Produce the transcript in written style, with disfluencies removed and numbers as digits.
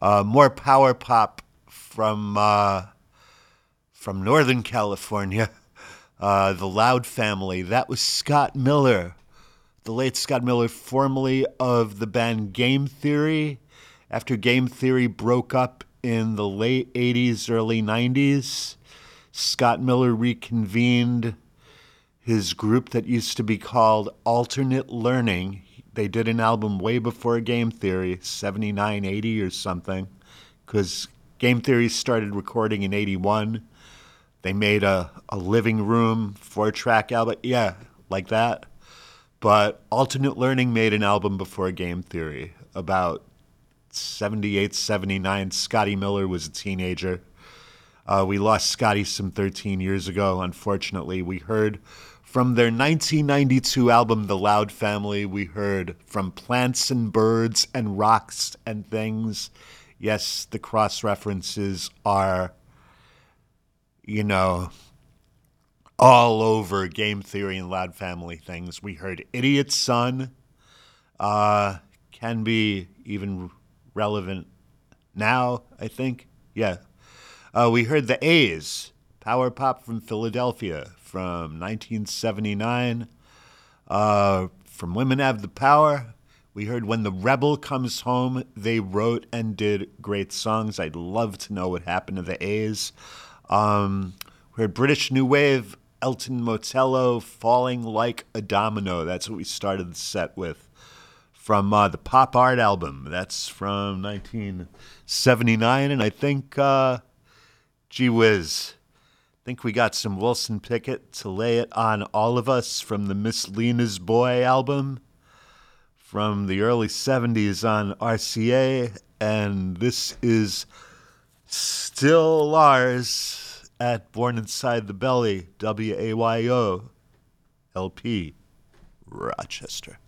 More power pop from Northern California. The Loud Family. That was Scott Miller, the late Scott Miller, formerly of the band Game Theory. After Game Theory broke up in the late 80s, early 90s, Scott Miller reconvened his group that used to be called Alternate Learning. They did an album way before Game Theory, 79, 80 or something, because Game Theory started recording in 81. They made a living room 4-track album. Yeah, like that. But Alternate Learning made an album before Game Theory. About 78, 79, Scotty Miller was a teenager. We lost Scotty some 13 years ago, unfortunately. We heard from their 1992 album, The Loud Family. We heard From Plants and Birds and Rocks and Things. Yes, the cross-references are, all over Game Theory and Loud Family things. We heard Idiot Son, can be even relevant now, I think. Yeah. We heard the A's, power pop from Philadelphia from 1979. From Women Have the Power, we heard When the Rebel Comes Home. They wrote and did great songs. I'd love to know what happened to the A's. We heard British New Wave, Elton Motello, Falling Like a Domino. That's what we started the set with. From the Pop Art album. That's from 1979. And I think, gee whiz, I think we got some Wilson Pickett to lay it on all of us from the Miss Lena's Boy album from the early 70s on RCA. And this is Still Lars at Born Inside the Belly, WAYO LP, Rochester.